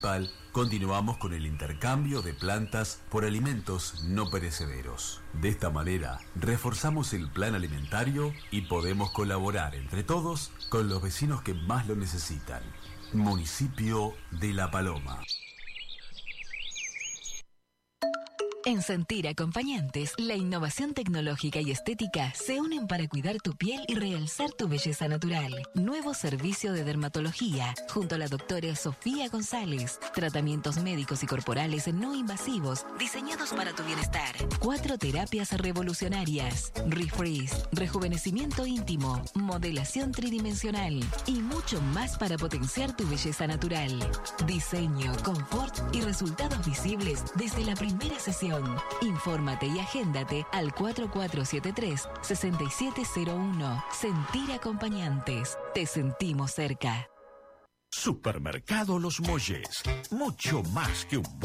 municipal, continuamos con el intercambio de plantas por alimentos no perecederos. De esta manera, reforzamos el plan alimentario y podemos colaborar entre todos con los vecinos que más lo necesitan. Municipio de La Paloma. En Sentir Acompañantes, la innovación tecnológica y estética se unen para cuidar tu piel y realzar tu belleza natural. Nuevo servicio de dermatología, junto a la doctora Sofía González. Tratamientos médicos y corporales no invasivos, diseñados para tu bienestar. 4 terapias revolucionarias. Refreeze, rejuvenecimiento íntimo, modelación tridimensional y mucho más para potenciar tu belleza natural. Diseño, confort y resultados visibles desde la primera sesión. Infórmate y agéndate al 4473-6701. Sentir Acompañantes. Te sentimos cerca. Supermercado Los Molles. Mucho más que un